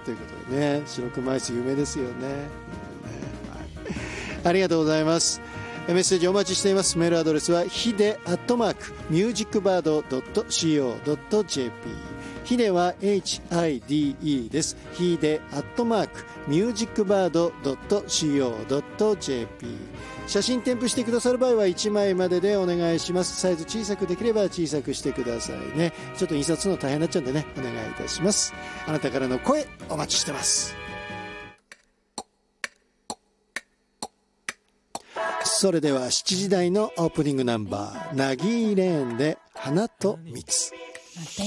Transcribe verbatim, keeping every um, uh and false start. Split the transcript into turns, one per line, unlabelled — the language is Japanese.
ということでね、白熊アイス有名ですよね、ね、はい、ありがとうございます。メッセージお待ちしています。メールアドレスはヒデアットマークミュージックバードドットシーオードットジェーピー、ヒデは エイチアイディーイー です。ヒデアットマークミュージックバードドットシーオードットジェーピー、写真添付してくださる場合はいちまいまででお願いします。サイズ小さくできれば小さくしてくださいね。ちょっと印刷するの大変になっちゃうんでね、お願いいたします。あなたからの声お待ちしてます。それではしちじ台のオープニングナンバー、ナギーレーンで花と蜜。